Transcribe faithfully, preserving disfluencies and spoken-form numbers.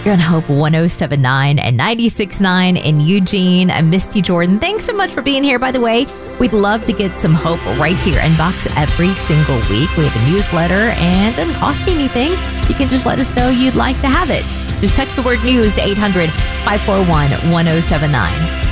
You're on Hope one oh seven point nine and ninety-six point nine in Eugene. I'm Misty Jordan. Thanks so much for being here. By the way, we'd love to get some Hope right to your inbox every single week. We have a newsletter and it doesn't cost you anything. You can just let us know you'd like to have it. Just text the word news to eight hundred, five four one, one oh seven nine.